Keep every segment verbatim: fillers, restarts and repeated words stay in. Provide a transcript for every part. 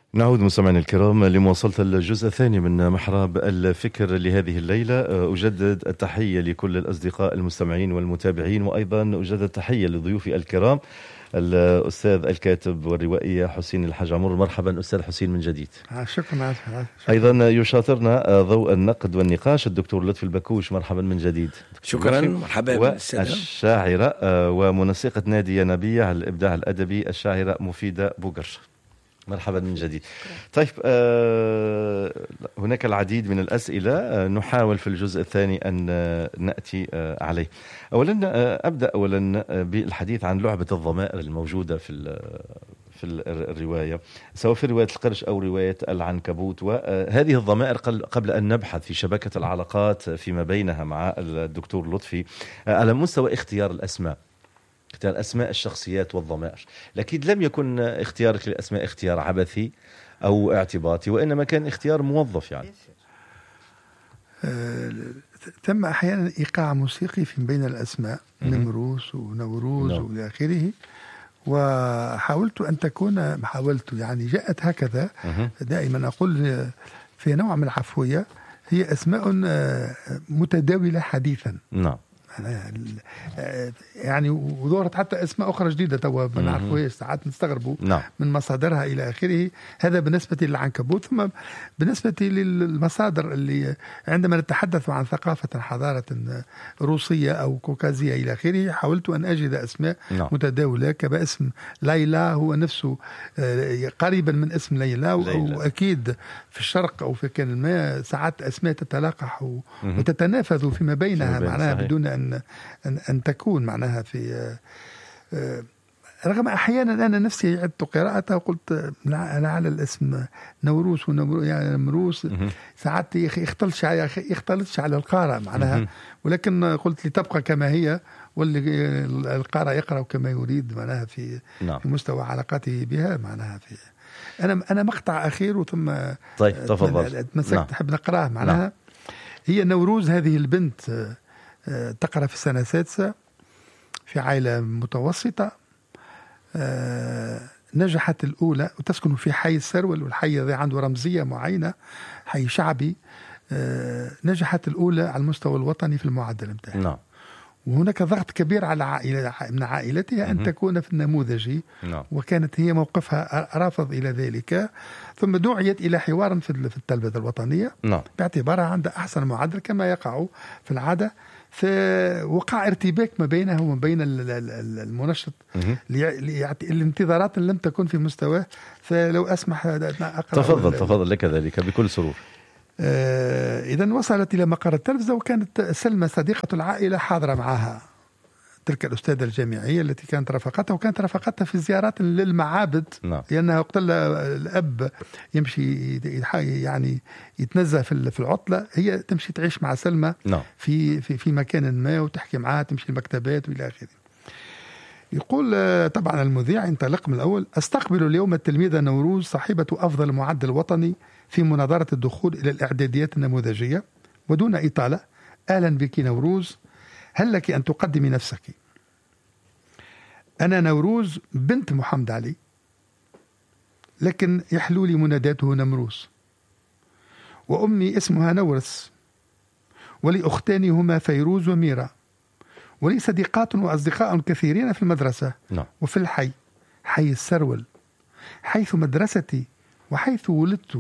نعود مستمعينا الكرام لمواصلة الجزء الثاني من محراب الفكر لهذه الليلة. أجدد التحية لكل الأصدقاء المستمعين والمتابعين، وأيضا أجدد التحية لضيوفي الكرام الأستاذ الكاتب والروائي حسين الحاج عمر. مرحبا أستاذ حسين من جديد. شكرا. أيضا يشاطرنا ضوء النقد والنقاش الدكتور لطفي البكوش. مرحبا من جديد. شكرا. مرحبا. والشاعرة ومنسقة نادي ينابيع الإبداع الأدبي الشاعرة مفيدة بوغر. مرحبا من جديد. طيب آه هناك العديد من الأسئلة آه نحاول في الجزء الثاني أن آه نأتي آه عليه. أولا آه أبدأ أولا آه بالحديث عن لعبة الضمائر الموجودة في في الرواية، سواء في رواية القرش أو رواية العنكبوت. وهذه الضمائر قبل أن نبحث في شبكة العلاقات فيما بينها مع الدكتور لطفي آه على مستوى اختيار الأسماء، اختيار أسماء الشخصيات والضمائر، لكن لم يكن اختيارك للأسماء اختيار عبثي أو اعتباطي، وإنما كان اختيار موظف يعني. أه ثم أحيانا إيقاع موسيقي في بين الأسماء، نمروس ونوروز no. وإلى آخره، وحاولت أن تكون حاولت يعني جاءت هكذا. دائما أقول في نوع من العفوية، هي أسماء متداولة حديثا. نعم. يعني وظهرت حتى اسماء اخرى جديده توا ما نعرفوهاش، ساعات نستغربوا نعم. من مصادرها الى اخره. هذا بالنسبه للعنكبوت. ثم بالنسبه للمصادر اللي عندما نتحدث عن ثقافه حضاره روسيه او كوكازيه الى اخره، حاولت ان اجد اسماء نعم. متداوله، كما اسم ليلى هو نفسه قريبا من اسم ليلى، واكيد في الشرق او في كان ما ساعات اسماء تتلاقح وتتنافذ فيما بينها، معناها صحيح. بدون أن أن, أن تكون معناها في رغم أحيانا أنا نفسي عدت قراءتها وقلت أنا على الاسم نوروس ونمروس يعني نمروس ساعات يختلطش على يختلطش على القارئ معناها، ولكن قلت لتبقى كما هي، واللي القارئ يقرأ كما يريد معناها في نعم. في مستوى علاقاته بها معناها في أنا أنا مقطع أخير وثم طيب تفضل مسكت نعم. حب نقرأه معناها نعم. هي نوروز هذه البنت تقرأ في السنة السادسة في عائلة متوسطة، نجحت الأولى وتسكن في حي السرول، والحي ذي عنده رمزية معينة، حي شعبي. نجحت الأولى على المستوى الوطني في المعدل متاعها نعم. وهناك ضغط كبير على عائلة من عائلتها أن تكون في النموذجي نعم. وكانت هي موقفها رافض إلى ذلك، ثم دعيت إلى حوار في التلفزة الوطنية نعم. باعتبارها عندها أحسن معدل كما يقع في العادة. فوقع ارتباك ما بينه وما بين المنشط الانتظارات لم تكن في مستواه. فلو أسمح أقرأ. تفضل تفضل لك ذلك بكل سرور. آه إذن وصلت إلى مقر التلفزة، وكانت سلمى صديقة العائلة حاضرة معها، تلك الأستاذة الجامعية التي كانت رافقتها، وكانت رافقتها في زيارات للمعابد نعم. لأنها وقت الأب يمشي يعني يتنزه في العطلة، هي تمشي تعيش مع سلمى نعم. في في في مكان ما وتحكي معها، تمشي المكتبات وإلى آخره. يقول طبعا المذيع انطلق من الأول: أستقبل اليوم التلميذة نوروز صاحبة أفضل معدل وطني في مناظرة الدخول إلى الإعداديات النموذجية، ودون إطالة أهلا بك نوروز، هل لك أن تقدمي نفسك؟ أنا نوروز بنت محمد علي، لكن يحلو لي مناداته نمروس، وأمي اسمها نورس، ولي أختان هما فيروز وميرا، ولي صديقات وأصدقاء كثيرين في المدرسة no. وفي الحي، حي السرول، حيث مدرستي وحيث ولدت.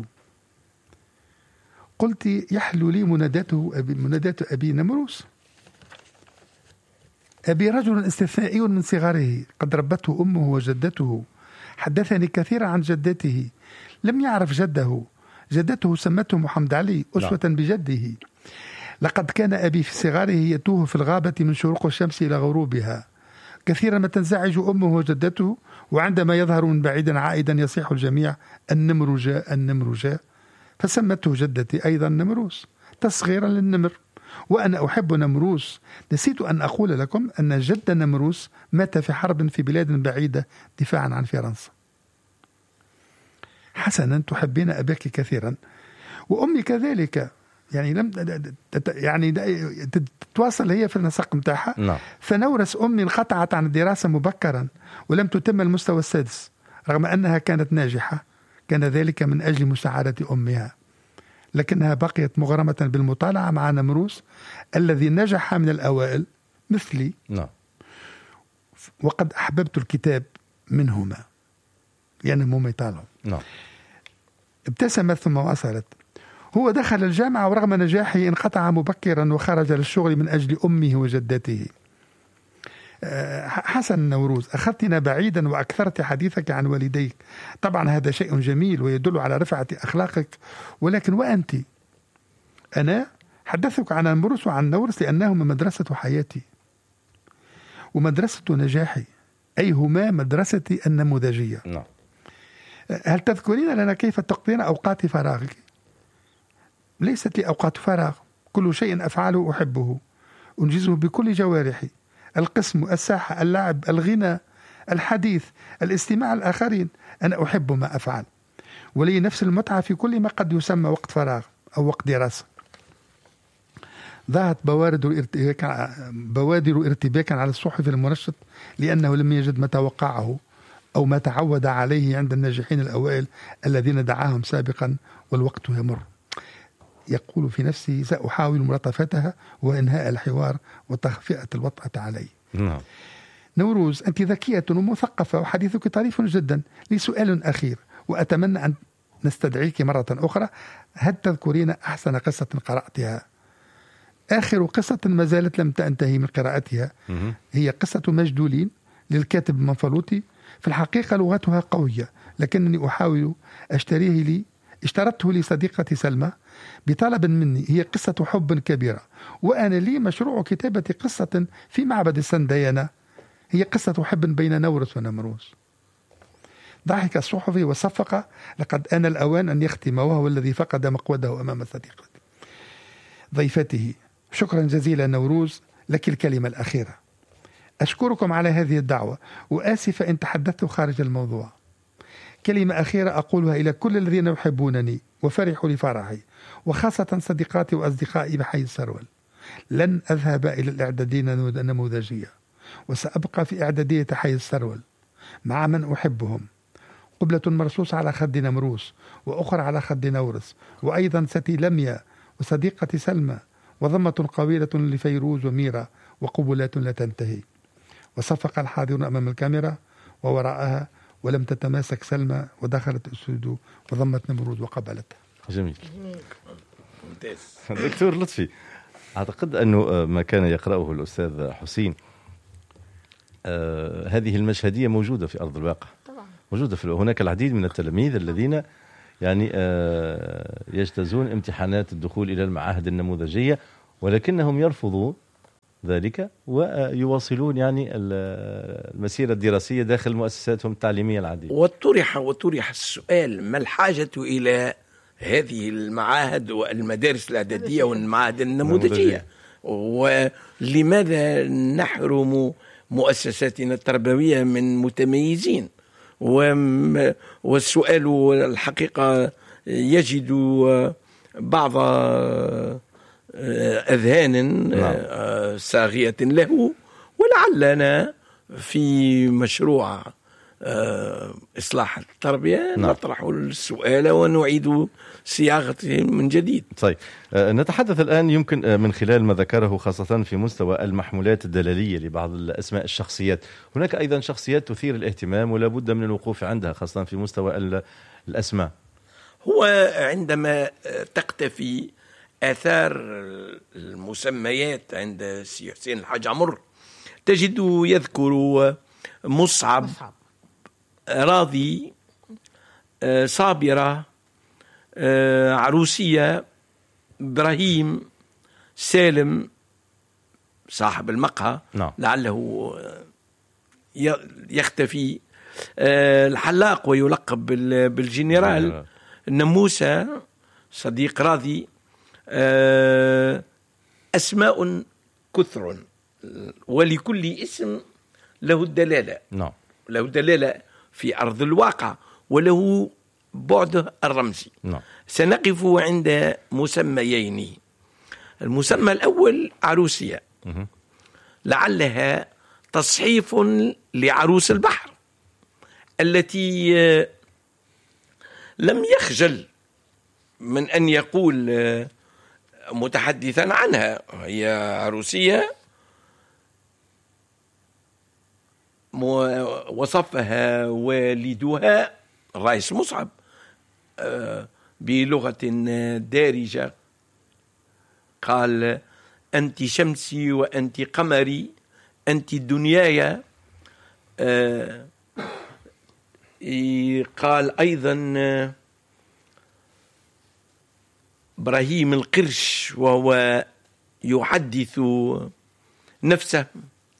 قلت يحلو لي مناداته أبي منادات أبي نمروس. أبي رجل استثنائي من صغره، قد ربته أمه وجدته، حدثني كثيرا عن جدته، لم يعرف جده، جدته سمته محمد علي أسوة لا. بجده. لقد كان أبي في صغاره يتوه في الغابة من شروق الشمس إلى غروبها، كثيرا ما تنزعج أمه وجدته، وعندما يظهر من بعيد عائدا يصيح الجميع النمرجة النمرجة، فسمته جدتي أيضا نمروس تصغيرا للنمر، وأنا أحب نمروس. نسيت أن أقول لكم أن جد نمروس مات في حرب في بلاد بعيدة دفاعا عن فرنسا. حسنا، تحبين أباك كثيرا، وأمي كذلك، يعني لم يعني تتواصل هي في النسق متاعها. نعم. فنورس أمي انقطعت عن الدراسة مبكرا ولم تتم المستوى السادس، رغم أنها كانت ناجحة كان ذلك من أجل مساعدة أمها، لكنها بقيت مغرمة بالمطالعة مع نمروز الذي نجح من الأوائل مثلي. نعم. وقد أحببت الكتاب منهما لأنهم هم يطالعوا. نعم. ابتسمت ثم واصلت: هو دخل الجامعة ورغم نجاحه انقطع مبكرا وخرج للشغل من أجل أمه وجدته. حسن نوروز، أخذتنا بعيدا وأكثرت حديثك عن والديك. طبعا هذا شيء جميل ويدل على رفعة أخلاقك، ولكن وأنت؟ أنا حدثك عن نمروز وعن نورس لأنهما مدرسة حياتي ومدرسة نجاحي، أي هما مدرستي النموذجية. نعم. هل تذكرين لنا كيف تقضين أوقات فراغك؟ ليست لي أوقات فراغ، كل شيء أفعله أحبه، أنجزه بكل جوارحي: القسم، الساحة، اللعب، الغنى، الحديث، الاستماع الآخرين. أنا أحب ما أفعل، ولي نفس المتعة في كل ما قد يسمى وقت فراغ أو وقت دراسة. ظهرت بوادر ارتباك بوادر ارتباكا على الصحفي المنشط لأنه لم يجد ما توقعه أو ما تعود عليه عند الناجحين الأوائل الذين دعاهم سابقا، والوقت يمر. يقول في نفسه: سأحاول ملاطفتها وإنهاء الحوار وتخفئة الوطأة عليه. نعم. نوروز، أنت ذكية ومثقفة وحديثك طريف جدا. لي سؤال أخير وأتمنى أن نستدعيك مرة أخرى. هل تذكرين أحسن قصة قرأتها؟ آخر قصة ما زالت لم تنتهي من قراءتها هي قصة مجدولين للكاتب منفلوطي. في الحقيقة لغتها قوية، لكنني أحاول أشتريه لي اشترته لصديقتي سلمى بطلب مني. هي قصة حب كبيرة، وأنا لي مشروع كتابة قصة في معبد السنديانة. هي قصة حب بين نورس ونمروز. ضحك الصحفي وصفق: لقد آن الأوان أن يختم، وهو الذي فقد مقوده أمام صديقته ضيفته. شكرا جزيلا نوروز، لك الكلمة الأخيرة. أشكركم على هذه الدعوة، وآسف إن تحدثت خارج الموضوع. كلمة أخيرة أقولها إلى كل الذين يحبونني وفرحوا لفرحي، وخاصة صديقاتي وأصدقائي بحي السرول. لن أذهب إلى الإعدادية النموذجية، وسأبقى في إعدادية حي السرول مع من أحبهم. قبلة مرصوصة على خد نمروس، وأخرى على خد نورس، وأيضا ستي لميا وصديقتي سلمى، وضمة قويلة لفيروز وميرا، وقبلات لا تنتهي. وصفق الحاضرون أمام الكاميرا ووراءها، ولم تتماسك سلمى، ودخلت أسود وضمت نمروز وقبلتها. جميل. دكتور لطفي، أعتقد أنه ما كان يقرأه الأستاذ حسين آه هذه المشهدية موجودة في أرض الواقع. طبعا. موجودة في هناك العديد من التلاميذ الذين يعني آه يجتازون امتحانات الدخول إلى المعاهد النموذجية، ولكنهم يرفضون ذلك ويواصلون يعني المسيرة الدراسية داخل مؤسساتهم التعليمية العديدة. وطرح وطرح السؤال: ما الحاجة إلى هذه المعاهد والمدارس الإعدادية والمعاهد النموذجية؟ ولماذا نحرم مؤسساتنا التربوية من متميزين؟ والسؤال الحقيقة يجد بعض أذهان صاغية له، ولعلنا في مشروع إصلاح التربية نعم. نطرح السؤال ونعيد صياغته من جديد. طيب، نتحدث الآن يمكن من خلال ما ذكره خاصة في مستوى المحمولات الدلالية لبعض الأسماء الشخصيات. هناك أيضا شخصيات تثير الاهتمام ولا بد من الوقوف عندها خاصة في مستوى الأسماء. هو عندما تقتفي آثار المسميات عند سي حسين الحاج عمر تجد يذكر مصعب, مصعب. راضي، صابرة، عروسية، إبراهيم، سالم صاحب المقهى نعم. لعله يختفي، الحلاق ويلقب بالجنرال، النموسة صديق راضي. أسماء كثر، ولكل اسم له الدلالة نعم. له دلالة في أرض الواقع وله بعده الرمزي نعم. سنقف عند مسميين. المسمى الأول عروسية، م- لعلها تصحيف لعروس البحر التي لم يخجل من أن يقول متحدثا عنها، هي عروسية وصفها والدها الرئيس مصعب بلغة دارجة، قال: أنت شمسي وأنت قمري، أنت دنياي. قال أيضا إبراهيم القرش وهو يحدث نفسه: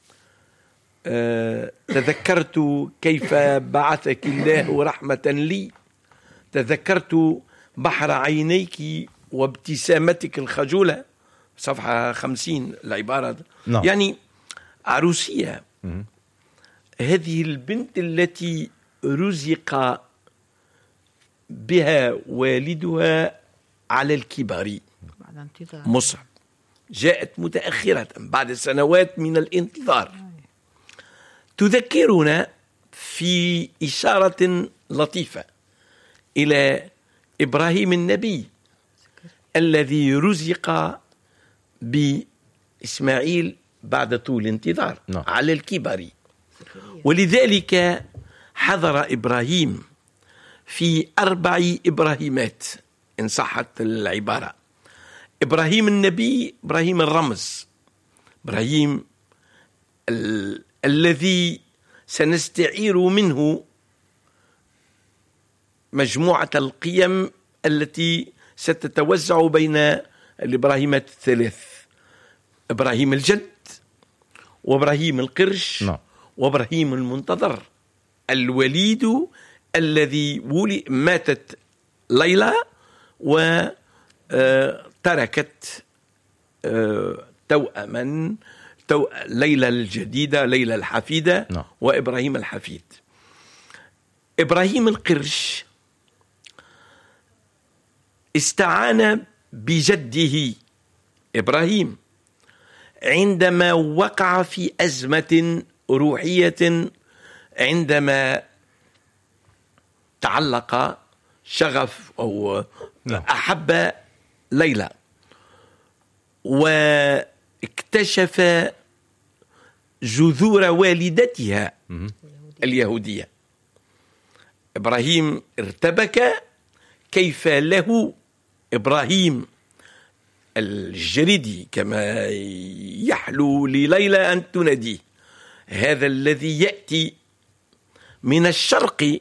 تذكرت كيف بعثك الله رحمة لي، تذكرت بحر عينيك وابتسامتك الخجولة. صفحة خمسين العبارة. no. يعني عروسية. mm-hmm. هذه البنت التي رزق بها والدها على الكبار، مصعب، جاءت متأخرة بعد سنوات من الانتظار، تذكرنا في إشارة لطيفة إلى إبراهيم النبي الذي رزق بإسماعيل بعد طول انتظار no. على الكبر. ولذلك حضر إبراهيم في أربع إبراهيمات إن صحت العبارة: إبراهيم النبي، إبراهيم الرمز، إبراهيم ال... الذي سنستعير منه مجموعة القيم التي ستتوزع بين الإبراهيمات الثلاث: إبراهيم الجد، وإبراهيم القرش no. وإبراهيم المنتظر، الوليد الذي ولي ماتت ليلى وتركت توأما، تو... ليلى الجديدة، ليلى الحفيدة no. وإبراهيم الحفيد. إبراهيم القرش استعان بجده إبراهيم عندما وقع في أزمة روحية، عندما تعلق شغف أو أحب ليلى واكتشف جذور والدتها اليهودية. إبراهيم ارتبك كيف له إبراهيم الجريدي كما يحلو لليلى أن تناديه، هذا الذي يأتي من الشرق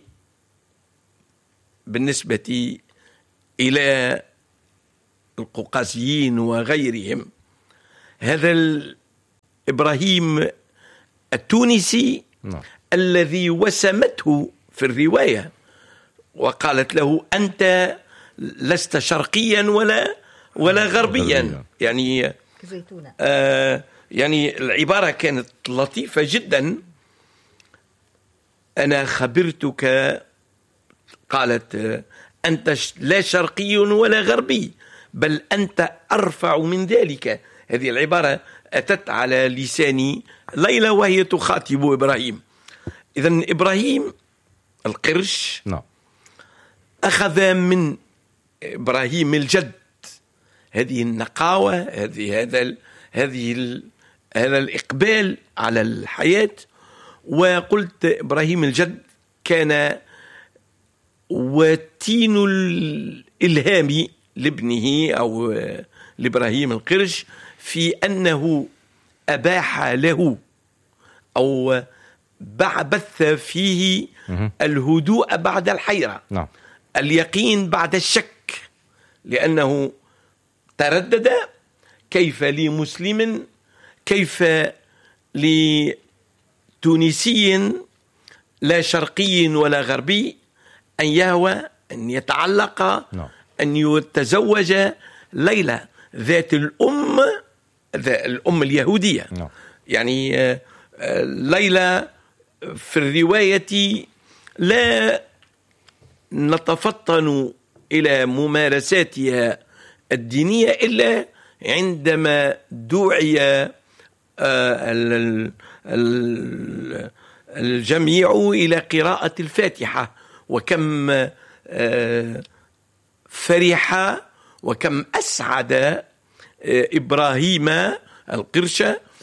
بالنسبة إلى القوقازيين وغيرهم، هذا إبراهيم التونسي no. الذي وسمته في الرواية وقالت له: أنت لست شرقيا ولا ولا غربيا. يعني آه يعني العبارة كانت لطيفة جدا. أنا خبرتك، قالت: أنت لا شرقي ولا غربي، بل أنت أرفع من ذلك. هذه العبارة أتت على لسان ليلى وهي تخاطب إبراهيم. إذن إبراهيم القرش no. أخذ من إبراهيم الجد هذه النقاوة، هذه هذا هذه هذا الإقبال على الحياة. وقلت إبراهيم الجد كان وتين الإلهام لابنه أو لإبراهيم القرش في أنه أباح له أو بث فيه الهدوء بعد الحيرة no. اليقين بعد الشك، لأنه تردد: كيف لمسلم، كيف لتونسي لا شرقي ولا غربي أن يهوى، أن يتعلق no. أن يتزوج ليلى ذات الأم، الأم اليهودية no. يعني ليلى في الرواية لا نتفطن إلى ممارساتها الدينية إلا عندما دعي الجميع إلى قراءة الفاتحة. وكم فرح وكم أسعد إبراهيم القرش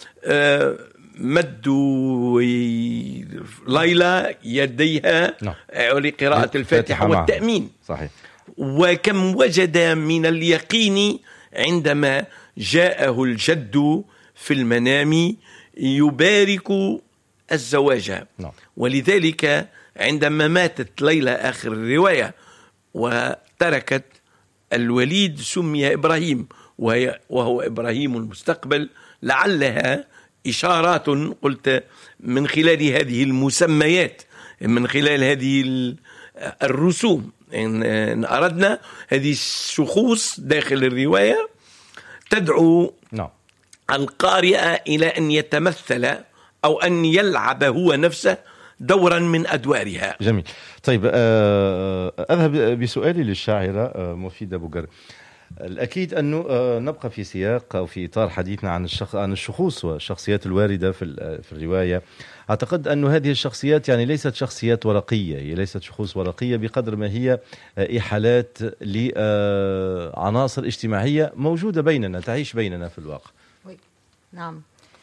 مدوا ليلى يديها لقراءة الفاتحة والتأمين. صحيح. وكم وجد من اليقين عندما جاءه الجد في المنام يبارك الزواج. ولذلك عندما ماتت ليلى آخر الرواية وتركت الوليد سمي إبراهيم وهو إبراهيم المستقبل، لعلها إشارات قلت من خلال هذه المسميات، من خلال هذه الرسوم، إن أردنا هذه الشخوص داخل الرواية تدعو no. القارئ إلى أن يتمثل أو أن يلعب هو نفسه دورا من أدوارها. جميل. طيب أذهب بسؤالي للشاعرة مفيدة بوغر. الأكيد أنه نبقى في سياق أو في إطار حديثنا عن الشخص عن الشخوص والشخصيات الواردة في في الرواية. أعتقد أن هذه الشخصيات يعني ليست شخصيات ورقية، هي ليست شخوص ورقية بقدر ما هي إحالات لعناصر اجتماعية موجودة بيننا، تعيش بيننا في الواقع. نعم.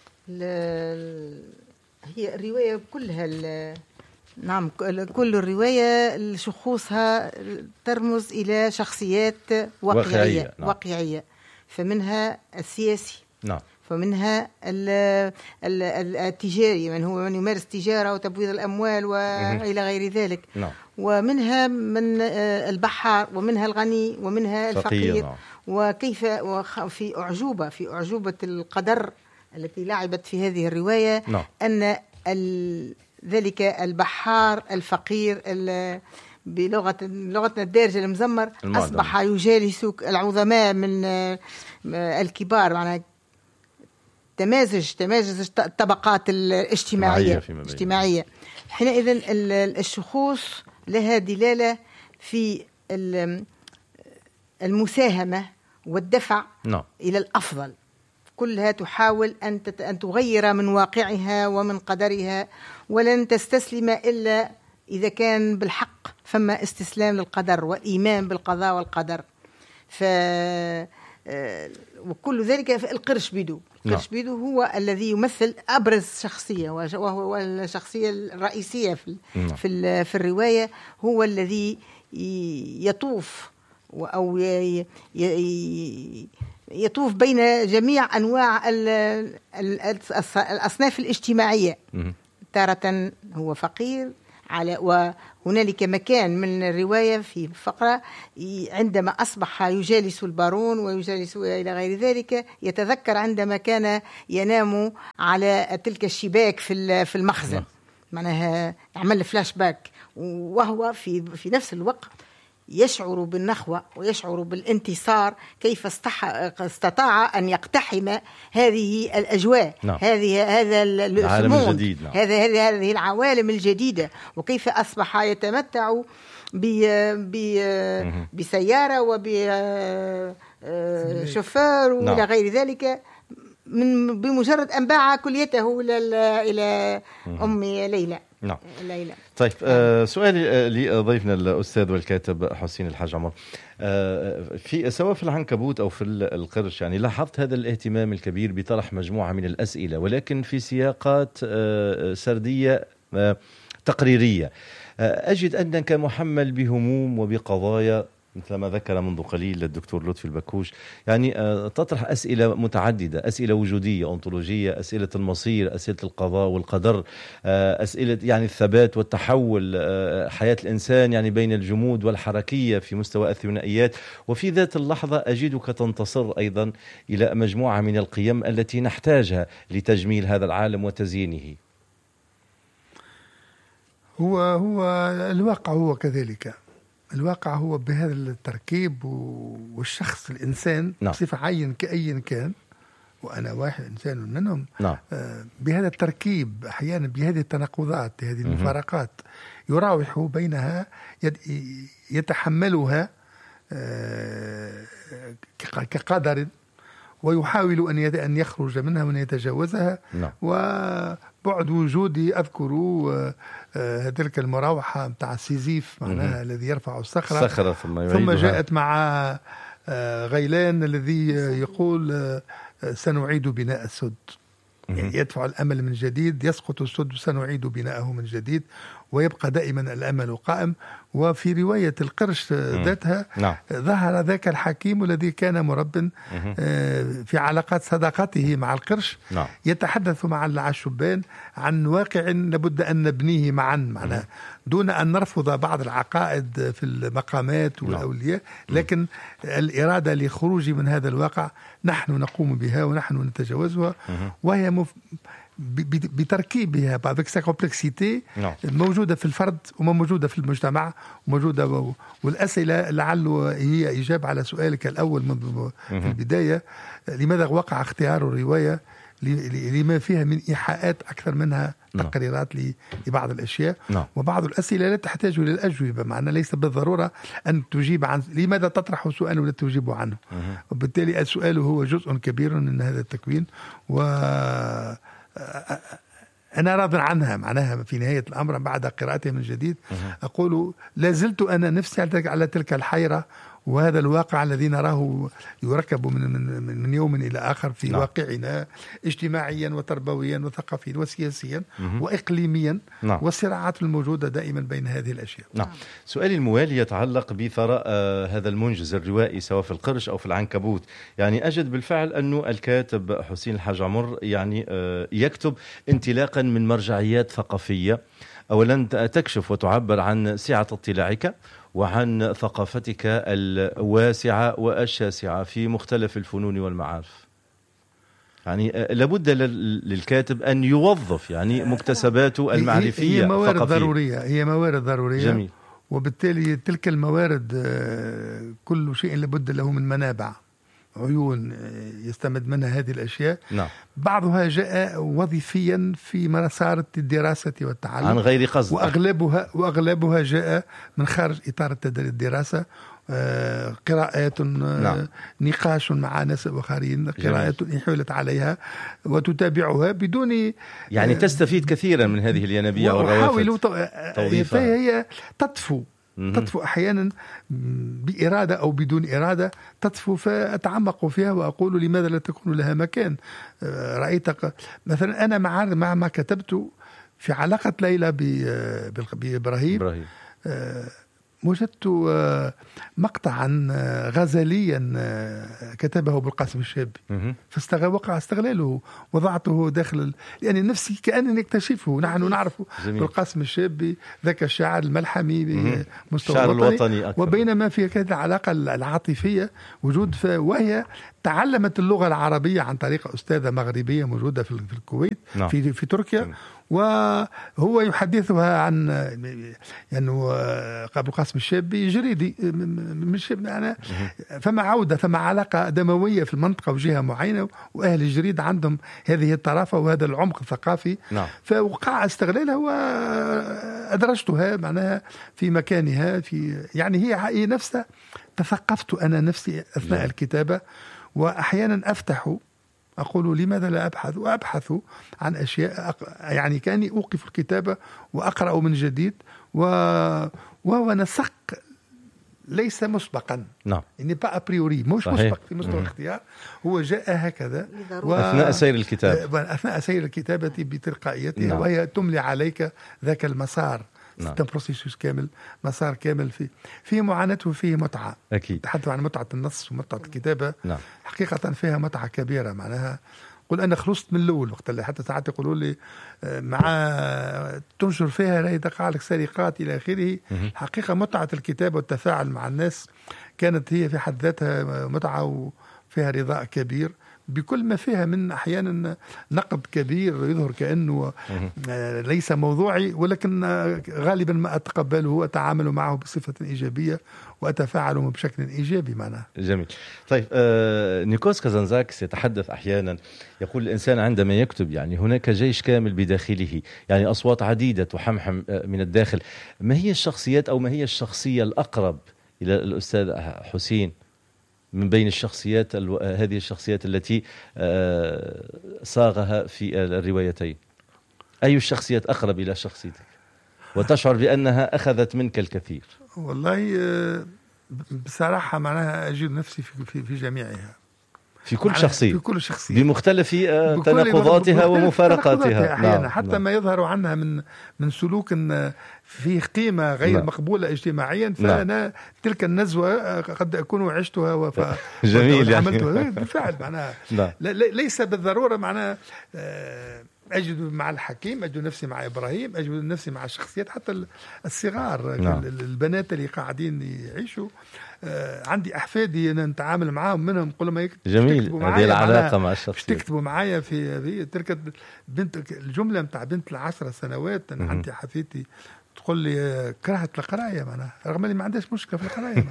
هي الرواية كلها نعم كل الرواية شخوصها ترمز إلى شخصيات واقعية واقعية, نعم. واقعية. فمنها السياسي نعم. فمنها التجاري من هو من يمارس تجارة وتبويض الأموال وإلى غير ذلك نعم. ومنها من البحار ومنها الغني ومنها الفقير نعم. وكيف في أعجوبة في أعجوبة القدر التي لعبت في هذه الرواية نعم. أن ذلك البحار الفقير بلغة لغتنا الدارجة المزمر المعدم. أصبح يجالس العظماء من الكبار، معناها تمازج تمازج الطبقات الاجتماعية الاجتماعية. حينئذ الشخوص لها دلالة في المساهمة والدفع no. إلى الأفضل، كلها تحاول أن أن تغير من واقعها ومن قدرها، ولن تستسلم إلا إذا كان بالحق فما استسلام للقدر وإيمان بالقضاء والقدر. ف وكل ذلك في القرش بيدو. القرش بيدو هو الذي يمثل أبرز شخصية، وهو الشخصية الرئيسية في في في الرواية، هو الذي يطوف أو يطوف بين جميع أنواع الأصناف الاجتماعية. تارة هو فقير على وهنالك مكان من الرواية في فقرة عندما أصبح يجالس البارون ويجالس إلى غير ذلك، يتذكر عندما كان ينام على تلك الشباك في في المخزن، معناها عمل فلاش باك، وهو في في نفس الوقت يشعر بالنخوة ويشعر بالانتصار، كيف استطاع أن يقتحم هذه الأجواء نعم. هذه هذا العالم الجديد نعم. هذا هذه العوالم الجديدة، وكيف أصبح يتمتع بسيارة وبشوفير وإلى نعم. غير ذلك، من بمجرد أن باع كليته إلى إلى أم ليلى. نعم. ليلى. طيب آه سؤالي لضيفنا الأستاذ والكاتب حسين الحاج عمر، آه في سواء في العنكبوت أو في القرش، يعني لاحظت هذا الاهتمام الكبير بطرح مجموعة من الأسئلة، ولكن في سياقات آه سردية آه تقريرية. آه أجد أنك محمل بهموم وبقضايا مثل ما ذكر منذ قليل الدكتور لطفي البكوش، يعني تطرح أسئلة متعددة، أسئلة وجودية أنطولوجية، أسئلة المصير، أسئلة القضاء والقدر، أسئلة يعني الثبات والتحول، حياة الإنسان يعني بين الجمود والحركية في مستوى الثنائيات، وفي ذات اللحظة أجدك تنتصر أيضا إلى مجموعة من القيم التي نحتاجها لتجميل هذا العالم وتزيينه. هو هو الواقع هو كذلك، الواقع هو بهذا التركيب، والشخص الإنسان نعم. بصفة عين كأي كان، وأنا واحد إنسان منهم نعم. بهذا التركيب أحيانا بهذه التناقضات، هذه المفارقات يراوح بينها يتحملها كقدر، ويحاول أن أن يخرج منها وأن يتجاوزها. نعم. وبعد وجودي أذكر تلك المراوحة متاع سيزيف معناها الذي يرفع الصخرة صخرة ثم, ثم جاءت مع غيلان الذي يقول سنعيد بناء السد، يعني يدفع الأمل من جديد، يسقط السد سنعيد بناءه من جديد، ويبقى دائما الأمل قائم. وفي رواية القرش ذاتها نعم. ظهر ذاك الحكيم الذي كان مرب في علاقات صداقته مع القرش نعم. يتحدث مع الشبان عن واقع لابد أن نبنيه معا، معناه دون أن نرفض بعض العقائد في المقامات والأولياء، لكن الإرادة لخروج من هذا الواقع نحن نقوم بها ونحن نتجاوزها، وهي مف... بتركيبها بعض كومبلكسيتي موجودة في الفرد وموجودة في المجتمع وموجودة. والأسئلة لعله هي إجابة على سؤالك الأول في البداية، لماذا وقع اختيار الرواية لما فيها من إيحاءات أكثر منها تقريرات لبعض الأشياء. وبعض الأسئلة لا تحتاج إلى الأجوبة، معنى ليس بالضرورة أن تجيب عن لماذا تطرح سؤال ولا تجيب عنه، وبالتالي السؤال هو جزء كبير من هذا التكوين، و أنا راض عنها. معناها في نهاية الأمر بعد قراءته من جديد أقول لا زلت أنا نفسي على تلك الحيرة وهذا الواقع الذي نراه يركب من, من, من يوم إلى آخر في نعم. واقعنا اجتماعيا وتربويا وثقافيا وسياسيا نعم. وإقليميا نعم. والصراعات الموجودة دائما بين هذه الأشياء. نعم. سؤالي الموالي يتعلق بثراء آه هذا المنجز الروائي سواء في القرش أو في العنكبوت. يعني أجد بالفعل أنه الكاتب حسين الحاج عمر يعني آه يكتب انطلاقا من مرجعيات ثقافية، أولا تكشف وتعبر عن سعة اطلاعك وعن ثقافتك الواسعة والشاسعة في مختلف الفنون والمعارف. يعني لابد للكاتب أن يوظف يعني مكتسباته المعرفية. هي موارد ثقافية. ضرورية هي موارد ضرورية جميل. وبالتالي تلك الموارد كل شيء لابد له من منابع عيون يستمد منها هذه الأشياء. نعم. بعضها جاء وظيفيا في مسار الدراسة والتعلم عن غير قصد، وأغلبها, وأغلبها جاء من خارج إطار الدراسة، قراءات نعم. نقاش مع ناس آخرين، قراءات حولت عليها وتتابعها بدون يعني تستفيد كثيرا من هذه الينابيع والروافد. فهي تطفو تطفو أحيانا بإرادة أو بدون إرادة، تطفو فأتعمق فيها وأقول لماذا لا تكون لها مكان. رأيت مثلا أنا مع مع ما كتبت في علاقة ليلى بإبراهيم، وجدت مقطعا غزليا كتبه بالقاسم الشابي فاستغل استغلاله وضعته داخل، يعني نفسي كأنني اكتشفه. نحن نعرف بالقاسم الشابي ذاك الشاعر الملحمي بمستوى الوطني، وبينما في هذه العلاقة العاطفية وجود، وهي تعلمت اللغة العربية عن طريق أستاذة مغربية موجودة في الكويت نعم. في في تركيا نعم. وهو يحدثها عن يعني قبل قاسم الشابي جريدي مش أنا، فما عودة فما علاقة دموية في المنطقة وجهة معينة، وأهل الجريد عندهم هذه الطرافة وهذا العمق الثقافي نعم. فوقع استغلالها وأدرجتها معناها في مكانها في يعني هي, هي نفسها. تثقفت أنا نفسي أثناء نعم. الكتابة، وأحيانا أفتح أقول لماذا لا أبحث وأبحث عن أشياء، يعني كأني أوقف الكتابة وأقرأ من جديد، وهو نسق ليس مسبقا نعم. إني با أبريوري مش صحيح. مسبق في مستوى الاختيار، هو جاء هكذا و... أثناء سير الكتاب أثناء سير الكتابة بتلقائيتها نعم. وهي تملي عليك ذاك المسار نعم. بروسيسوس كامل، مسار كامل فيه فيه معاناة وفيه متعة. أكيد. تحدث عن متعة النص ومتعة الكتابة نعم. حقيقة فيها متعة كبيرة. معناها قل أنا خلصت من الأول وقت اللي حتى ساعات يقولوا لي مع تنشر فيها لا يدقالك سرقات إلى آخره. حقيقة متعة الكتابة والتفاعل مع الناس كانت هي في حد ذاتها متعة وفيها رضاء كبير، بكل ما فيها من أحيانا نقد كبير يظهر كأنه ليس موضوعي، ولكن غالبا ما أتقبله وأتعامل معه بصفة إيجابية وأتفاعل بشكل إيجابي معنا. جميل. طيب آه، نيكوس كازانزاكس يتحدث أحيانا يقول الإنسان عندما يكتب يعني هناك جيش كامل بداخله، يعني أصوات عديدة تحمحم من الداخل. ما هي الشخصيات أو ما هي الشخصية الأقرب إلى الأستاذ حسين من بين الشخصيات الو... هذه الشخصيات التي آه، صاغها في الروايتين؟ أي الشخصيات أقرب إلى شخصيتك وتشعر بأنها أخذت منك الكثير؟ والله آه، بصراحة معناها أجد نفسي في, في, في جميعها، في كل شخصية، في كل شخصية بمختلف آه، تناقضاتها ومفارقاتها. أحيانا نعم. حتى نعم. ما يظهر عنها من من سلوك فيه قيمة غير نعم. مقبولة اجتماعيا، فأنا نعم. تلك النزوة قد أكون عشتها وف... جميل يعني. بالفعل معناها نعم. ليس بالضرورة معناها أجد مع الحكيم، أجد نفسي مع إبراهيم، أجد نفسي مع الشخصيات حتى الصغار. نعم. البنات اللي قاعدين يعيشوا آه عندي أحفادي أنا نتعامل معاهم، منهم كل ما يكتبوا جميل هذه العلاقة مع الشخصية. تكتبوا معايا في, في تلك بنت الجملة متاع بنت العشر سنوات. أنا عندي حفيدتي تقول لي كرهت القراية معناها، رغم اني ما عندهاش مشكله في القرايه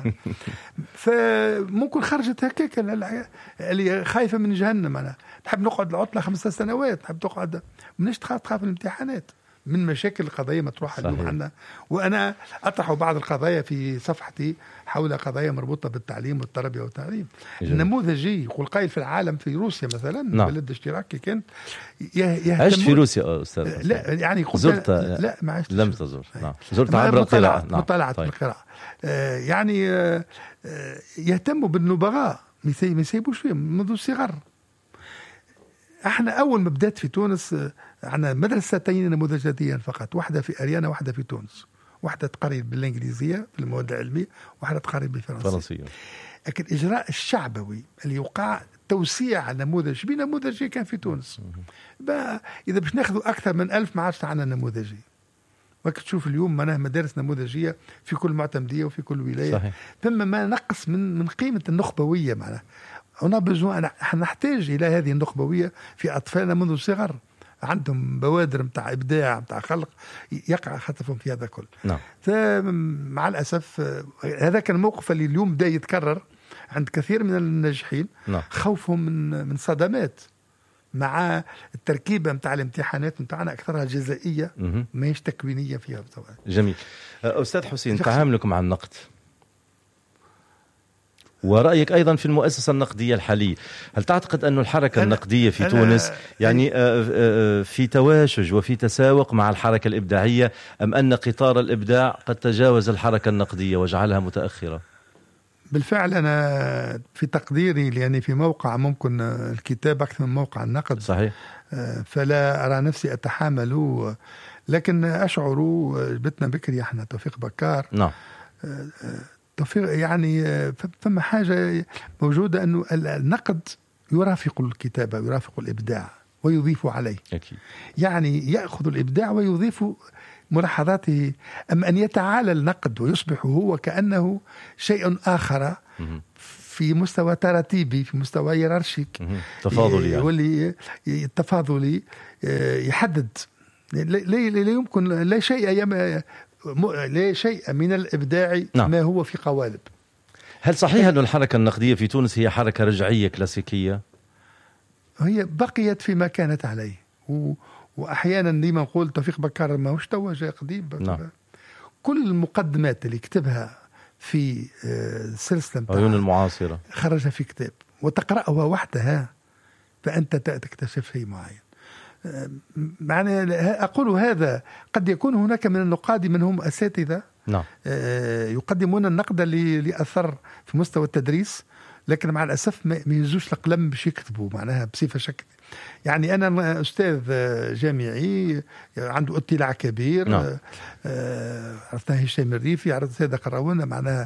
فممكن خرجت هكاك اللي خايفه من جهنم. انا تحب نقعد العطله خمس سنوات، تحب تقعد منش تخاف تخاف الامتحانات من مشاكل القضايا مطروحه اليوم عندنا. وانا اطرح بعض القضايا في صفحتي حول قضايا مربوطه بالتعليم والتربيه والتعليم. النموذجي يقول قائل في العالم في روسيا مثلا، نعم. بلد اشتراكي كانت عشت في روسيا استاذ؟ لا يعني زرت؟ لا ما عشتش. لم تزور. نعم. زرت عبر القراءه. نعم. مطالعه طيب. القراءه آه يعني آه يهتموا بالنبغاء، ما يسيبوش فيهم منذ الصغر. احنا اول ما بدات في تونس عندنا مدرستين نموذجيتين فقط، واحده في اريانا واحده في تونس، واحده تقري بالانجليزيه في المواد العلميه، واحده تقري بالفرنسيه. لكن الاجراء الشعبوي اللي يوقع توسيع النموذج بنموذجي كان في تونس. بقى اذا باش ناخذوا اكثر من ألف ما عادش عندنا نموذجي. وقت تشوف اليوم معناها مدارس نموذجيه في كل معتمديه وفي كل ولايه. صحيح. ثم ما نقص من من قيمه النخبويه معناها. هنا بزوان نحتاج إلى هذه النخبوية في أطفالنا منذ الصغر، عندهم بوادر متاع إبداع متاع خلق يقع خطفهم في هذا كل. نعم. مع الأسف هذا كان الموقف اللي اليوم بدأ يتكرر عند كثير من الناجحين. نعم. خوفهم من من صدمات مع التركيبة متاع الامتحانات متاعنا أكثرها جزائية ما هيش تكوينية فيها بطبعا. جميل. أستاذ حسين، تعاملكم مع النقد ورأيك أيضا في المؤسسة النقدية الحالية، هل تعتقد أن الحركة النقدية في تونس يعني في تواشج وفي تساوق مع الحركة الإبداعية، أم أن قطار الإبداع قد تجاوز الحركة النقدية وجعلها متأخرة؟ بالفعل أنا في تقديري لأني في موقع ممكن الكتاب أكثر من موقع النقد. صحيح. فلا أرى نفسي أتحامل، لكن أشعر بتنا بكري احنا توفيق بكار. نعم. يعني فما حاجة موجودة أنه النقد يرافق الكتابة يرافق الإبداع ويضيف عليه. أكيد. يعني يأخذ الإبداع ويضيف ملاحظاته. أما أن يتعالى النقد ويصبح هو كأنه شيء آخر في مستوى تراتيبي، في مستوى يرارشيك تفاضلي، يعني. واللي التفاضلي يحدد لا يمكن لا شيء لا شيء من الإبداع. نعم. ما هو في قوالب. هل صحيح أن الحركة النقدية في تونس هي حركة رجعية كلاسيكية؟ هي بقيت فيما كانت عليه، و... وأحيانا ديما نقول توفيق بكار ما هوش توجه قديم. نعم. كل المقدمات اللي كتبها في سلسلة عيون المعاصرة خرج في كتاب وتقرأها وحدها فأنت تكتشف شيء معين. معنى أقول هذا قد يكون هناك من النقاد من هم أساتذة. نعم. يقدمون النقد اللي أثر في مستوى التدريس، لكن مع الأسف ما ينزوش القلم باش يكتبوا معناها بصفة شكل. يعني أنا أستاذ جامعي عنده اطلاع كبير. نعم. عرفنا هشام الريفي، عرفت سيدة قراونا معناها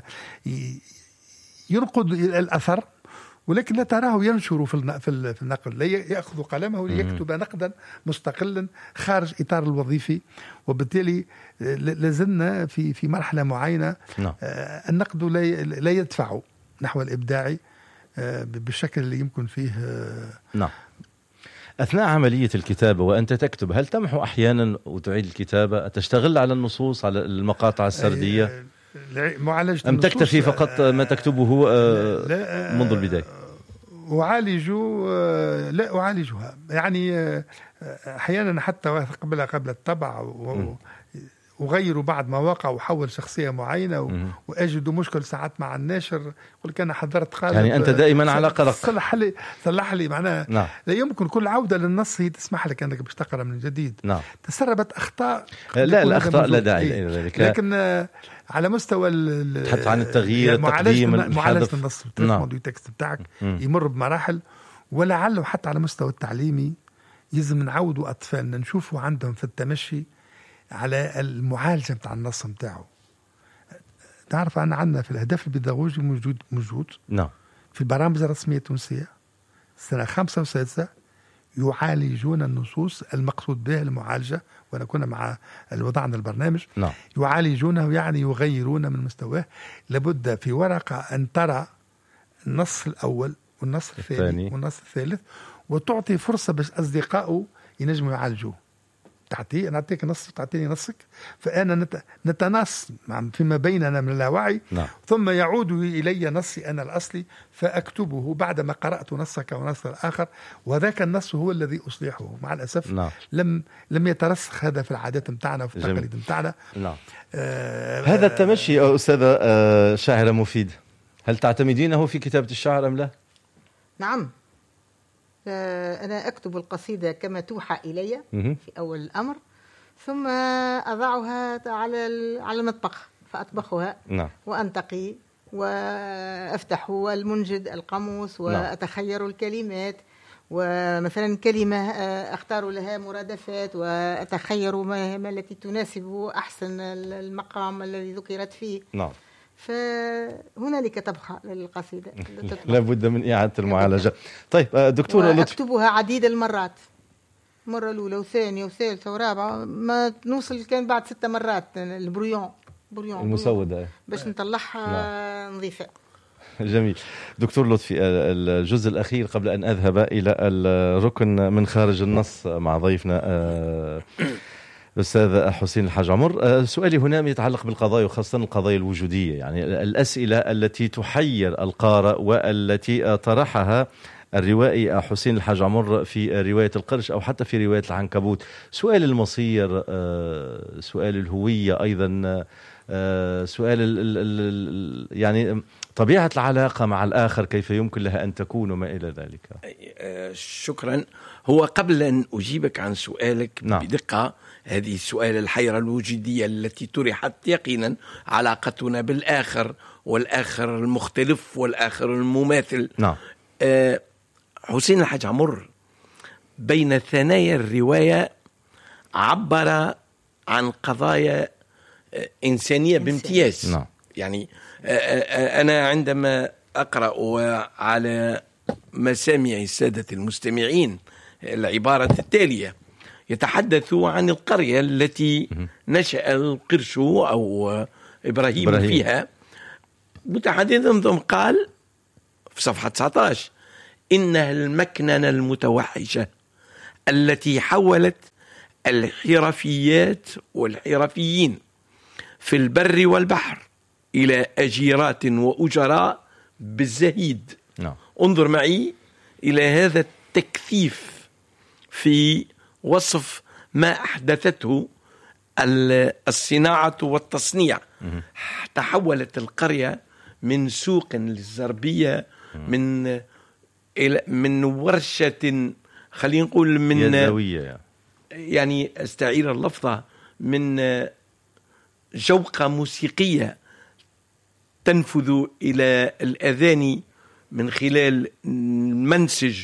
ينقد الأثر، ولكن لا تراه ينشر في في النقد، لا يأخذ قلمه ليكتب نقدا مستقلا خارج إطار الوظيفي. وبالتالي لازلنا في في مرحلة معينة. نعم. النقد لا يدفع نحو الإبداع بالشكل اللي يمكن فيه. نعم. أثناء عملية الكتابة وأنت تكتب، هل تمحو أحيانا وتعيد الكتابة؟ تشتغل على النصوص، على المقاطع السردية، معالجة أم تكتفي فقط ما تكتبه منذ البداية؟ أعالج لا أعالجها يعني أحيانا حتى قبل قبل الطبع أغير بعد ما وقع وحول شخصية معينة و... وأجد مشكل ساعات مع الناشر يقول لك أنا حضرت قالب. يعني أنت دائما على قلق. صلح لي صلح لي معناها نعم. لا يمكن كل عودة للنص هي تسمح لك أنك باش تقرأ من جديد. نعم. تسربت أخطاء. لا الأخطاء لا داعي إلى ذلك. لكن على مستوى تحدث عن التغيير تقديم معالجة النص الترجمة تكست بتاعك يمر بمراحل، ولعله حتى على مستوى التعليمي يلزم نعودوا أطفالنا نشوفوا عندهم في التمشي على المعالجة متاع النص متاعه. تعرف أن عندنا في الأهداف البيداغوجي موجود موجود نعم في البرامج الرسمية التونسية سنة خمسة وسادسة يعالجون النصوص المقصود بها المعالجة، وأنا كنا مع وضعنا البرنامج نعم. يعالجونه يعني يغيرون من مستواه. لابد في ورقة أن ترى النص الأول والنص الثاني, الثاني. والنص الثالث، وتعطي فرصة باش أصدقائه ينجموا يعالجوه. تعطي أنا أعطيك نص تعطيني نصك، فأنا نت... نتناص فيما بيننا من اللاوعي. نعم. ثم يعود إلي نصي أنا الأصلي فأكتبه بعدما قرأت نصك ونص الآخر، وذاك النص هو الذي أصلحه. مع الأسف نعم. لم لم يترسخ هذا في العادات متاعنا وفي التقاليد متاعنا. نعم. آه هذا التمشي يا أستاذة آه شاعرة مفيد، هل تعتمدينه في كتابة الشعر أم لا؟ نعم، أنا أكتب القصيدة كما توحى إلي في أول الأمر، ثم أضعها على على المطبخ فأطبخها. نعم. وأنتقي وأفتح المنجد القاموس وأتخير الكلمات، ومثلا كلمة أختار لها مرادفات وأتخير ما التي تناسب أحسن المقام الذي ذكرت فيه. نعم. فهنالك طبخة للقصيدة لا بد من إعادة المعالجة. طيب دكتورة لطفي، أكتبها عديد المرات، مرة الأولى وثانية وثالثة ورابعة، ما نوصل كان بعد ستة مرات البريون بريون المسودة باش نطلعها نظيفة. جميل. دكتور لطفي، الجزء الأخير قبل أن أذهب إلى الركن من خارج النص مع ضيفنا الأستاذ حسين الحاج عمر، سؤالي هنا يتعلق بالقضايا وخاصة القضايا الوجودية، يعني الأسئلة التي تحير القارئ والتي طرحها الروائي حسين الحاج عمر في رواية القرش أو حتى في رواية العنكبوت. سؤال المصير، سؤال الهوية، أيضا سؤال ال ال يعني طبيعة العلاقة مع الآخر كيف يمكن لها أن تكون وما إلى ذلك. شكرا. هو قبل أن أجيبك عن سؤالك نعم. بدقة، هذه السؤال الحيرة الوجودية التي طرحت يقينا، علاقتنا بالآخر والآخر المختلف والآخر المماثل. نعم. أه حسين الحاج عمر بين ثنايا الرواية عبر عن قضايا إنسانية بامتياز. نعم. يعني أنا عندما أقرأ على مسامع السادة المستمعين العبارة التالية، يتحدث عن القرية التي نشأ القرش أو إبراهيم, إبراهيم. فيها، متحدثا ثم قال في صفحة تسعة عشر: إنها المكننة المتوحشة التي حولت الحرفيات والحرفيين في البر والبحر إلى أجيرات وأجراء بالزهيد. نعم. انظر معي إلى هذا التكثيف في وصف ما أحدثته الصناعة والتصنيع. تحولت القرية من سوق للزربية، من إلى من ورشة، خلينا نقول من يدوية، يعني استعير اللفظة، من جوقة موسيقية تنفذ إلى الأذان من خلال المنسج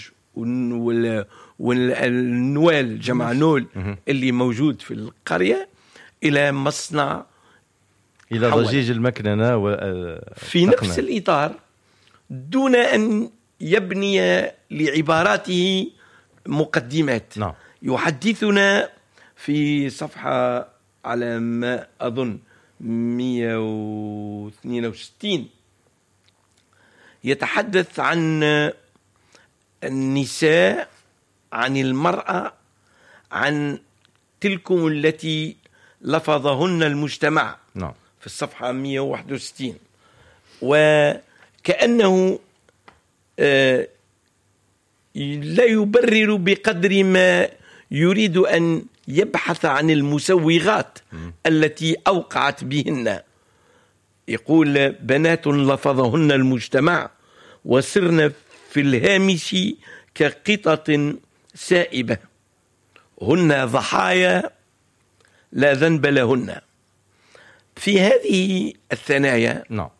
والنوال، جمع نول، اللي موجود في القرية، إلى مصنع، إلى ضجيج المكننة في نفس الإطار، دون أن يبني لعباراته مقدمات. نعم. يحدثنا في صفحة على ما أظن مئة واثنين وستين يتحدث عن النساء، عن المرأة، عن تلكم التي لفظهن المجتمع. نعم. في الصفحة مئة وواحد وستين، وكأنه لا يبرر بقدر ما يريد أن يبحث عن المسوغات التي أوقعت بهن. يقول بنات لفظهن المجتمع وسرن في الهامش كقطط سائبة، هن ضحايا لا ذنب لهن. في هذه الثنايا نعم.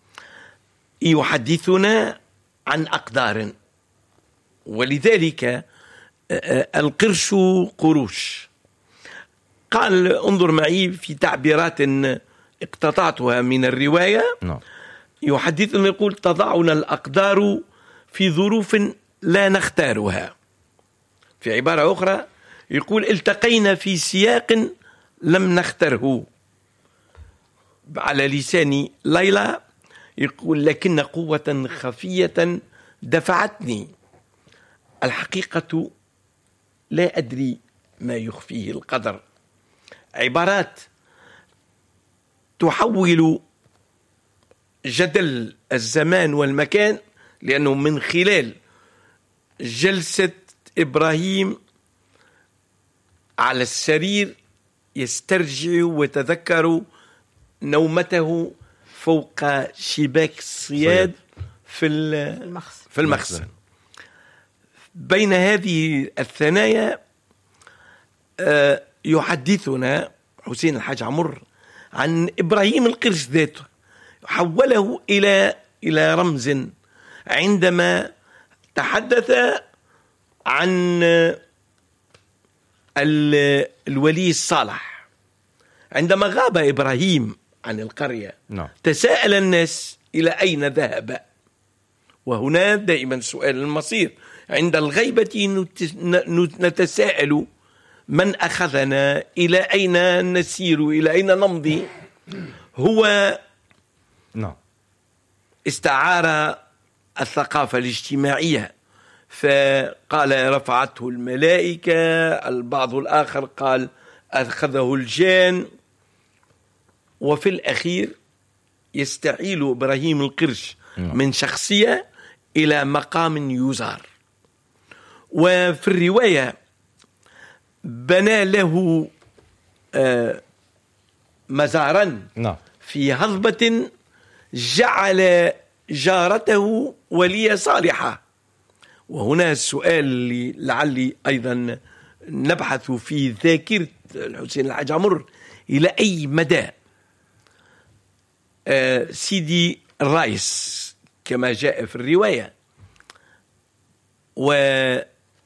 يحدثنا عن أقدار، ولذلك القرش قروش. قال انظر معي في تعبيرات اقتطعتها من الرواية. نعم. يحدثنا يقول تضعنا الأقدار في ظروف لا نختارها. في عبارة أخرى يقول التقينا في سياق لم نختره. على لسان ليلى يقول لكن قوة خفية دفعتني. الحقيقة لا أدري ما يخفيه القدر. عبارات تحول جدل الزمان والمكان، لأنه من خلال جلسة إبراهيم على السرير يسترجع ويتذكر نومته فوق شباك الصياد في المخزن. في المخزن. بين هذه الثنايا يحدثنا حسين الحاج عمر عن إبراهيم القرش ذاته، حوله إلى إلى رمز عندما تحدث عن الولي الصالح. عندما غاب إبراهيم عن القرية نعم. تساءل الناس إلى أين ذهب، وهنا دائما سؤال المصير. عند الغيبة نتساءل من أخذنا، إلى أين نسير، إلى أين نمضي. هو نعم. استعار الثقافة الاجتماعية فقال رفعته الملائكة، البعض الآخر قال أخذه الجان، وفي الأخير يستعيل إبراهيم القرش من شخصية إلى مقام يزار. وفي الرواية بنى له مزارا في هضبة جعل جارته ولي صالحة. وهنا السؤال اللي لعلي أيضا نبحث في ذاكرة الحسين الحاج عمر، إلى أي مدى سيدي الرئيس كما جاء في الرواية ولل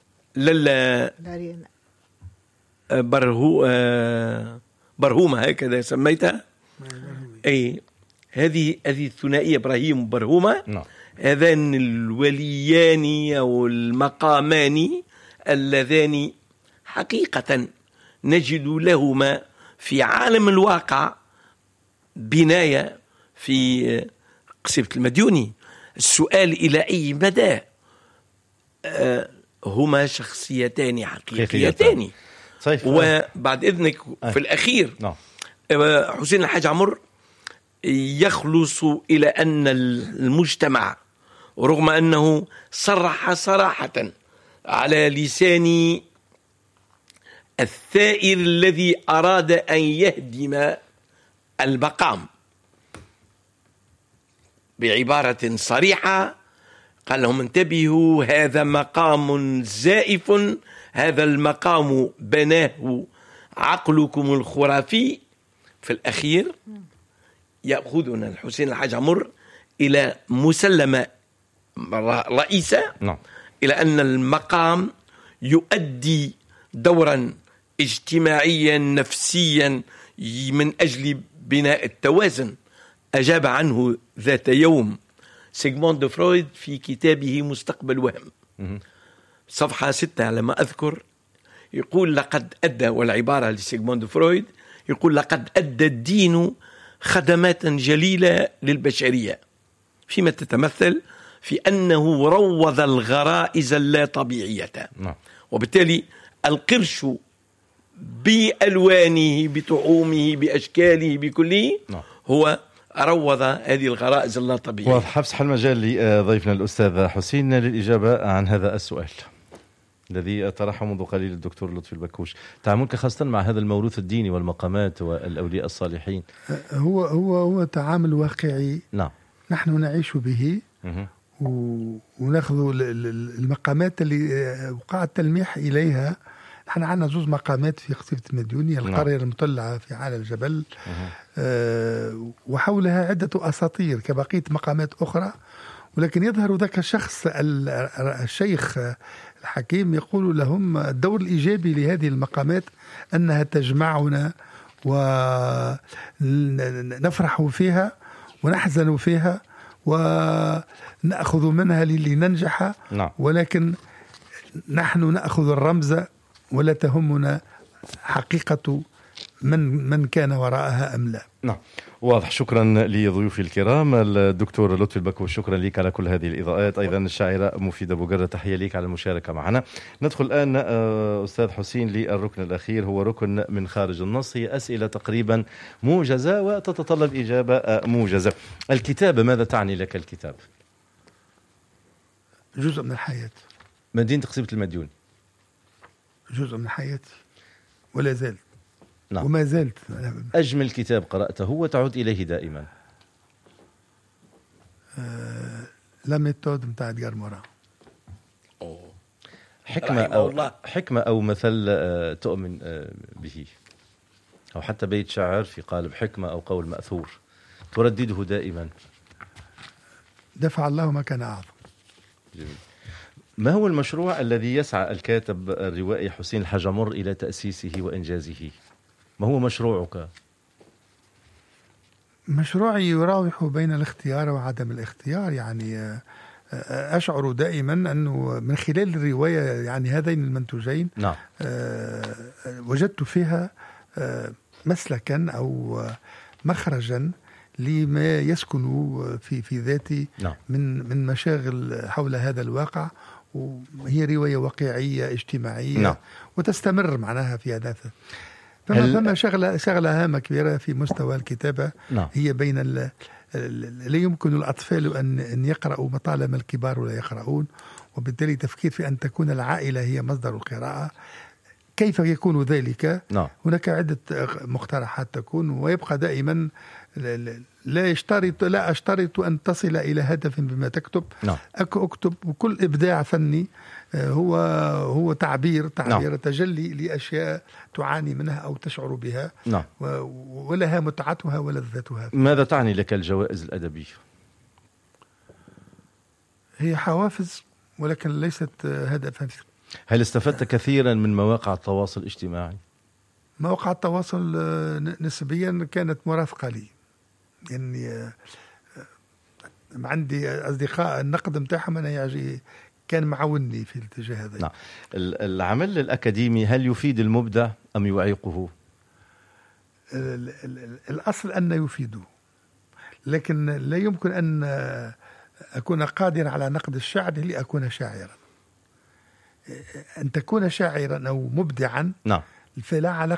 برهو برهومة هكذا سميتها، أي هذه هذه الثنائية إبراهيم وبرهومة نعم. هذان الوليان أو المقامان اللذان حقيقة نجد لهما في عالم الواقع بناية في قصيبة المديوني. السؤال إلى أي مدى هما شخصيتان حقيقيتان. صحيح. وبعد إذنك في الأخير نعم. حسين الحاج عمر يخلص إلى أن المجتمع رغم أنه صرح صراحة على لسان الثائر الذي أراد أن يهدم المقام بعبارة صريحة، قال لهم انتبهوا هذا مقام زائف، هذا المقام بناه عقلكم الخرافي. في الأخير يأخذنا الحسين الحاج عمر إلى مسلمة رئيسة نعم. إلى أن المقام يؤدي دورا اجتماعيا نفسيا من أجل بناء التوازن. أجاب عنه ذات يوم سيغموند فرويد في كتابه مستقبل وهم صفحة ستة على ما أذكر، يقول لقد أدى، والعبارة لسيغموند فرويد يقول لقد أدى الدين خدمات جليلة للبشرية، فيما تتمثل في أنه روض الغرائز اللا طبيعية. نعم. وبالتالي القرش بألوانه بطعومه بأشكاله بكله نعم. هو روض هذه الغرائز اللا طبيعية. وحفصح المجال لضيفنا الأستاذ حسين للإجابة عن هذا السؤال. الذي طرحه منذ قليل الدكتور لطفي البكوش. تعاملك خاصة مع هذا الموروث الديني والمقامات والأولياء الصالحين. هو هو هو تعامل واقعي. نعم. نحن نعيش به وناخذ المقامات اللي وقع التلميح إليها. نحن عندنا زوز مقامات في قصيدة المديونية، القرية المطلعة في عالى الجبل، آه وحولها عدة أساطير كبقية مقامات أخرى، ولكن يظهر ذاك الشخص الشيخ الحكيم يقول لهم الدور الإيجابي لهذه المقامات أنها تجمعنا ونفرح فيها ونحزن فيها ونأخذ منها لننجح. نعم. ولكن نحن نأخذ الرمز ولا تهمنا حقيقة من من كان وراءها أم لا. نعم، واضح. شكرا لضيوفي الكرام الدكتور لطفي البكوش، شكرا لك على كل هذه الإضاءات. أيضا الشاعرة مفيدة بوغرة، تحية لك على المشاركة معنا. ندخل الآن أستاذ حسين للركن الأخير، هو ركن من خارج النص. هي أسئلة تقريبا موجزة وتتطلب إجابة موجزة. الكتابة، ماذا تعني لك الكتاب؟ جزء من الحياة. مدينة قصيبة المديون جزء من حياتي ولا زلت. نعم. وما زلت. أجمل كتاب قرأته وتعود إليه دائما؟ آه، لا ميثود متاع إدغار موران. حكمة أو حكمة أو مثل آه تؤمن آه به، أو حتى بيت شعر في قالب حكمة أو قول مأثور تردده دائما. دفع الله ما كان أعظم. جميل. ما هو المشروع الذي يسعى الكاتب الروائي حسين الحجمر إلى تأسيسه وإنجازه؟ ما هو مشروعك؟ مشروعي يراوح بين الاختيار وعدم الاختيار. يعني أشعر دائما أنه من خلال الرواية يعني هذين المنتوجين نعم. وجدت فيها مسلكا أو مخرجا لما يسكن في في ذاتي نعم. من من مشاغل حول هذا الواقع، وهي رواية واقعية اجتماعية نعم. وتستمر معناها في هذا. فما فما شغلة شغلة هامة كبيرة في مستوى الكتابة نعم. هي بين ال لا يمكن الأطفال أن أن يقرأوا مطالما الكبار لا يقرؤون، وبالتالي تفكير في أن تكون العائلة هي مصدر القراءة. كيف يكون ذلك؟ نعم. هناك عدة مقترحات تكون، ويبقى دائما لا يشترط لا أشترط أن تصل إلى هدف بما تكتب. نعم. أكتب، وكل إبداع فني هو هو تعبير تعبير نعم. تجلي لأشياء تعاني منها أو تشعر بها نعم. ولها متعتها ولذتها. ماذا تعني لك الجوائز الأدبية؟ هي حوافز ولكن ليست هدفا. هل استفدت كثيرا من مواقع التواصل الاجتماعي؟ مواقع التواصل نسبيا كانت مرافقة لي، يعني عندي أصدقاء النقد متاعهم أنا يعجي كان معاوني في الاتجاه هذا. نعم. العمل الأكاديمي هل يفيد المبدع أم يعيقه؟ الأصل أن يفيده، لكن لا يمكن أن أكون قادر على نقد الشعر لأكون شاعرا. أن تكون شاعرا أو مبدعا نعم. فلا علاقة